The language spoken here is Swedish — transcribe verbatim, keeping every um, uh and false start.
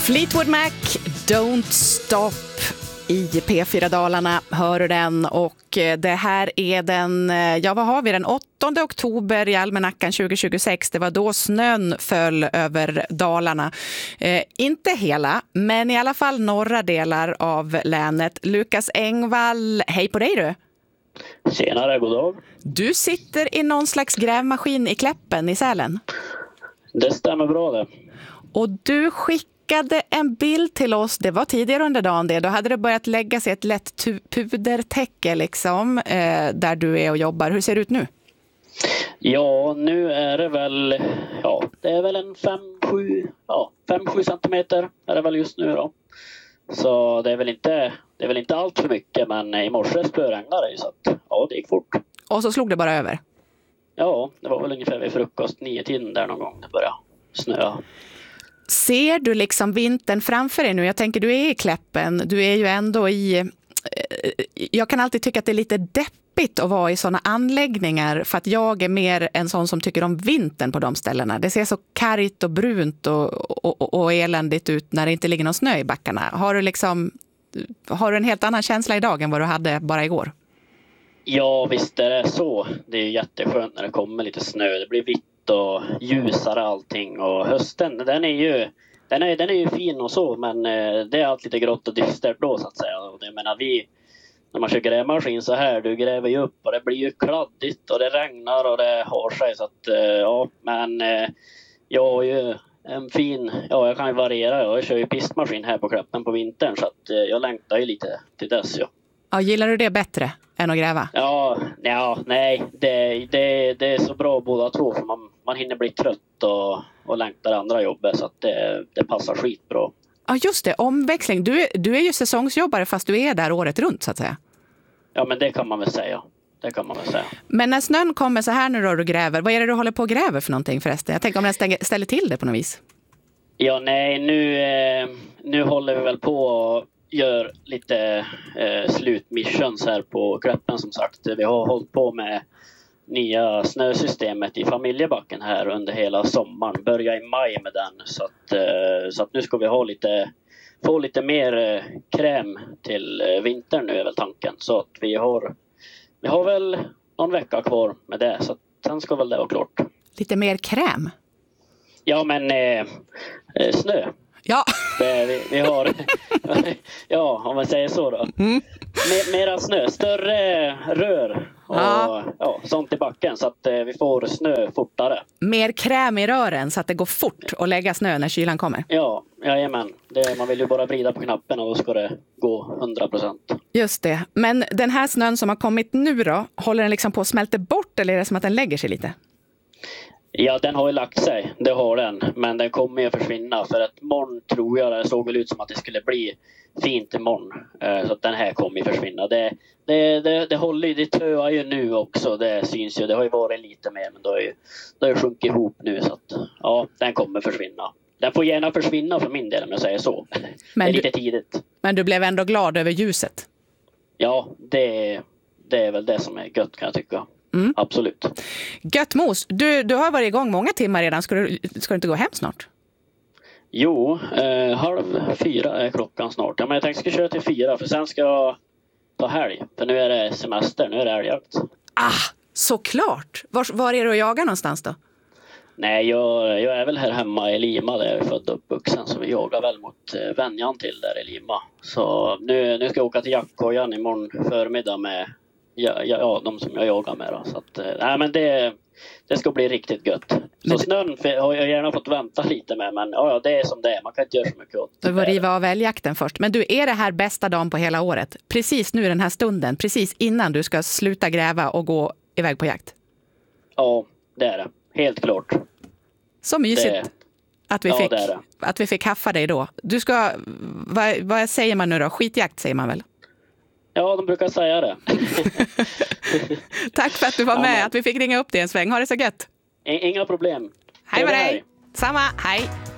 Fleetwood Mac, Don't Stop i P fyra Dalarna, hör du den, och det här är den, ja vad har vi, den åttonde oktober i almanackan tjugo tjugosex. Det var då snön föll över Dalarna. Eh, inte hela, men i alla fall norra delar av länet. Lukas Engvall, hej på dig du! Senare, god dag. Du sitter i någon slags grävmaskin i Kläppen i Sälen. Det stämmer bra det. Och du skickade en bild till oss, det var tidigare under dagen det, då hade det börjat lägga sig ett lätt tu- pudertäcke liksom, eh, där du är och jobbar. Hur ser det ut nu? Ja, nu är det väl, ja, det är väl en fem sju ja, fem sju centimeter är det väl just nu då. Så det är väl inte, det är väl inte allt för mycket, men i morse spöregnade det ju, så att ja, det gick fort. Och så slog det bara över? Ja, det var väl ungefär vid frukost, nio tiden där någon gång det började snöa. Ser du liksom vintern framför dig nu? Jag tänker, du är i Kläppen, du är ju ändå i... Jag kan alltid tycka att det är lite deppigt att vara i sådana anläggningar, för att jag är mer en sån som tycker om vintern på de ställena. Det ser så kargt och brunt och, och, och eländigt ut när det inte ligger någon snö i backarna. Har du liksom, har du en helt annan känsla idag än vad du hade bara igår? Ja, visst är det så. Det är jätteskönt när det kommer lite snö. Det blir vitt och ljusare allting, och hösten, den är ju den är, den är ju fin och så, men eh, det är allt lite grått och dystert då, så att säga. Och jag menar, vi, när man kör grävmaskin så här, du gräver ju upp och det blir ju kladdigt och det regnar och det har sig, så att eh, ja, men eh, jag har ju en fin, ja jag kan ju variera, jag kör ju pistmaskin här på Kläppen på vintern, så att eh, jag längtar ju lite till dess, ja. Ja, gillar du det bättre än att gräva? Ja, ja nej, det, det, det är så bra båda två, för man, man hinner bli trött och, och längtar andra jobbet, så att det, det passar skitbra. Ja, just det, omväxling. Du är, du är ju säsongsjobbare fast du är där året runt, så att säga. Ja, men det kan man väl säga. Det kan man väl säga. Men när snön kommer så här nu då, du gräver, vad är det du håller på att gräva för någonting förresten? Jag tänker om den stänger, ställer till det på något vis. Ja, nej, nu, eh, nu håller vi väl på och gör lite eh, slutmissions här på Kläppen, som sagt. Vi har hållit på med nya snösystemet i familjebacken här under hela sommaren. Börja i maj med den, så att, eh, så att nu ska vi ha lite, få lite mer eh, kräm till eh, vintern nu är väl tanken. Så att vi har, vi har väl någon vecka kvar med det, så att sen ska väl det vara klart. Lite mer kräm? Ja, men eh, eh, snö. Ja. Vi, vi har, ja, om man säger så då. Mm. Mera snö, större rör och ja. Ja, sånt i backen, så att eh, vi får snö fortare. Mer kräm i rören så att det går fort att lägga snö när kylan kommer. Ja, jajamän. Det, man vill ju bara vrida på knappen och då ska det gå hundra procent. Just det. Men den här snön som har kommit nu då, håller den liksom på att smälta bort, eller är det som att den lägger sig lite? Ja, den har ju lagt sig, det har den. Men den kommer ju försvinna, för att imorgon tror jag, det såg väl ut som att det skulle bli fint imorgon. Så att den här kommer ju försvinna. Det, det, det, det håller ju, det töar ju nu också, det syns ju. Det har ju varit lite mer, men det har ju, det har ju sjunkit ihop nu, så att ja, den kommer försvinna. Den får gärna försvinna för min del, om jag säger så. Men det är lite du, tidigt. Men du blev ändå glad över ljuset? Ja, det, det är väl det som är gött, kan jag tycka. Mm. Absolut. Gött mos, du, du har varit igång många timmar redan. Ska du, ska du inte gå hem snart? Jo, eh, halv fyra är klockan snart. Ja, men jag tänkte att jag ska köra till fyra, för sen ska jag ta helg. För nu är det semester, nu är det älgjakt. Ah, såklart! Var, var är du och jagar någonstans då? Nej, jag, jag är väl här hemma i Lima, där jag är född och uppvuxen. Så vi jagar väl mot eh, Vänjan till där i Lima. Så nu, nu ska jag åka till jaktkojan imorgon förmiddag med Ja, ja, ja, de som jag jagar med då. Så att, nej, men det, det ska bli riktigt gött. Så men snön har jag gärna fått vänta lite med, men ja, det är som det är. Man kan inte göra så mycket åt det. Du får riva av älgjakten först. Men du, är det här bästa dagen på hela året? Precis nu den här stunden, precis innan du ska sluta gräva och gå iväg på jakt? Ja, det är det. Helt klart. Så mysigt det, att, vi ja, fick, det det. att vi fick haffa dig då. Du ska, vad, vad säger man nu då? Skitjakt säger man väl? Ja, de brukar säga det. Tack för att du var ja, med, men... att vi fick ringa upp dig en sväng. Ha det så gött. Inga problem. Hej med dig. Samma, hej.